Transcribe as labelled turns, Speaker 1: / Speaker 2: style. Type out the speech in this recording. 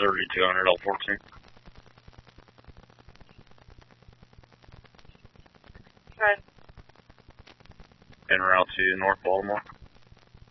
Speaker 1: 3200 L14.
Speaker 2: Okay.
Speaker 1: En route to North Baltimore.